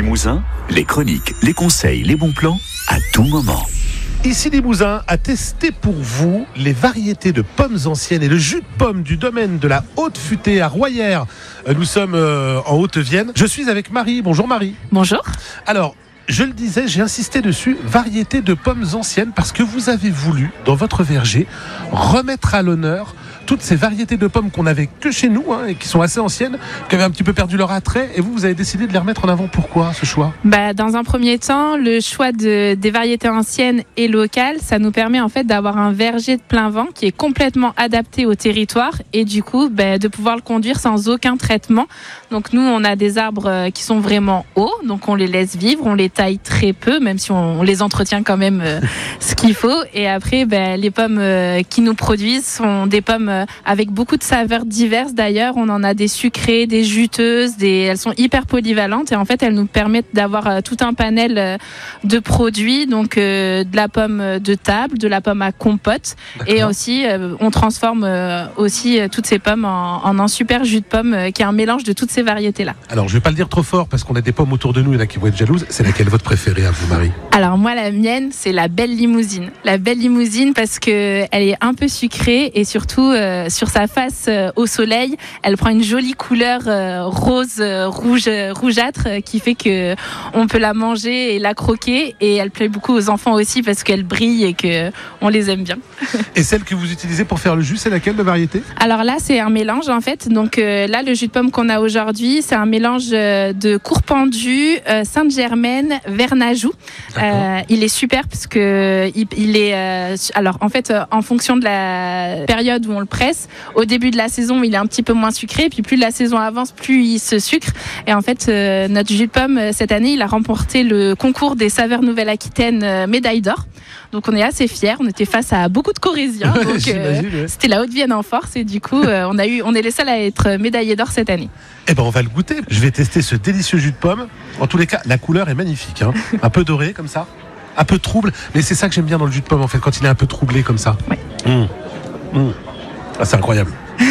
Limousin, les chroniques, les conseils, les bons plans, à tout moment. Ici Limousin a testé pour vous les variétés de pommes anciennes et le jus de pomme du domaine de la Haute-Futée à Royères. Nous sommes en Haute-Vienne. Je suis avec Marie. Bonjour Marie. Bonjour. Alors, je le disais, j'ai insisté dessus, variété de pommes anciennes, parce que vous avez voulu, dans votre verger, remettre à l'honneur toutes ces variétés de pommes qu'on n'avait que chez nous, et qui sont assez anciennes, qui avaient un petit peu perdu leur attrait, et vous avez décidé de les remettre en avant. Pourquoi ce choix ? Dans un premier temps, le choix des variétés anciennes et locales, ça nous permet en fait d'avoir un verger de plein vent qui est complètement adapté au territoire, et du coup de pouvoir le conduire sans aucun traitement. Donc nous, on a des arbres qui sont vraiment hauts, donc on les laisse vivre, on les taille très peu, même si on les entretient quand même ce qu'il faut. Et après, les pommes qui nous produisent sont des pommes avec beaucoup de saveurs diverses. D'ailleurs, on en a des sucrées, des juteuses, elles sont hyper polyvalentes et en fait, elles nous permettent d'avoir tout un panel de produits, donc de la pomme de table, de la pomme à compote. D'accord. Et aussi, on transforme aussi toutes ces pommes en un super jus de pomme qui est un mélange de toutes ces variétés-là. Alors, je vais pas le dire trop fort parce qu'on a des pommes autour de nous, il y en a qui vont être jalouses. C'est laquelle votre préférée à vous, Marie ? Alors moi, la mienne, c'est la belle limousine. La belle limousine parce que elle est un peu sucrée et surtout sur sa face au soleil, elle prend une jolie couleur rose, rougeâtre qui fait que on peut la manger et la croquer, et elle plaît beaucoup aux enfants aussi parce qu'elle brille et que on les aime bien. Et celle que vous utilisez pour faire le jus, c'est laquelle de variété ? Alors là, c'est un mélange en fait. Donc là, le jus de pomme qu'on a aujourd'hui, c'est un mélange de Courpendu, Sainte-Germaine, Vernajou. Il est super parce que il est alors en fait en fonction de la période où on le presse, au début de la saison il est un petit peu moins sucré, puis plus la saison avance, plus il se sucre. Et en fait notre jus de pomme cette année, il a remporté le concours des saveurs Nouvelle-Aquitaine médaille d'or. Donc on est assez fiers, on était face à beaucoup de Corésiens, donc c'était la Haute-Vienne en force, et du coup on est les seuls à être médaillés d'or cette année. Eh ben on va le goûter. Je vais tester ce délicieux jus de pomme. En tous les cas, la couleur est magnifique, un peu doré comme ça, un peu trouble, mais c'est ça que j'aime bien dans le jus de pomme en fait, quand il est un peu troublé comme ça. Oui. Ah, c'est incroyable.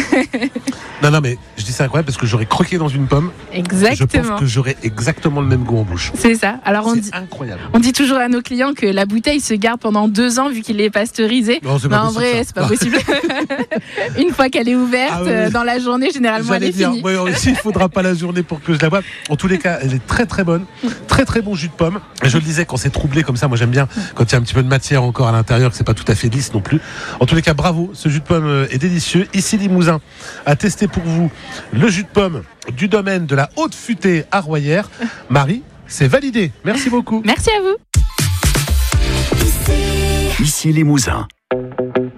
Non, mais je dis c'est incroyable parce que j'aurais croqué dans une pomme. Exactement. Je pense que j'aurais exactement le même goût en bouche. C'est ça. Alors incroyable. On dit toujours à nos clients que la bouteille se garde pendant 2 ans vu qu'il est pasteurisé. Non, c'est pas en possible, vrai, c'est pas possible. Une fois qu'elle est ouverte, dans la journée, généralement, elle est finie. Ouais, il ne faudra pas la journée pour que je la boive. En tous les cas, elle est très très bonne. Très très bon jus de pomme. Et je le disais, quand c'est troublé comme ça, moi j'aime bien quand il y a un petit peu de matière encore à l'intérieur, que c'est pas tout à fait lisse non plus. En tous les cas, bravo. Ce jus de pomme est délicieux. Ici Limousin a testé pour vous le jus de pomme du domaine de la Haute-Futée à Royères. Marie, c'est validé. Merci beaucoup. Merci à vous. Ici Limousin.